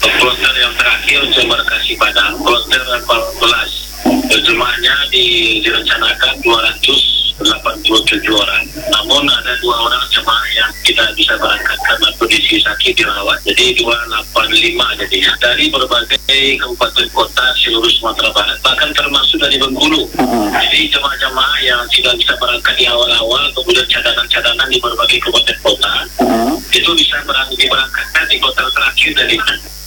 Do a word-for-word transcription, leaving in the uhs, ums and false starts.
kloter yang terakhir untuk embarkasi Padang, kloter empat belas. Jumlahnya di, direncanakan dua ratus delapan puluh tujuh orang. Namun ada dua orang jemaah yang tidak bisa berangkat karena kondisi sakit dirawat. Jadi dua ratus delapan puluh lima jadinya. Dari berbagai kabupaten kota seluruh Sumatera Barat, bahkan termasuk dari Bengkulu. Jadi jemaah-jemaah yang tidak bisa berangkat di awal-awal, kemudian cadangan-cadangan di berbagai kabupaten kota, itu bisa berangkat diberangkatkan di kota terakhir dari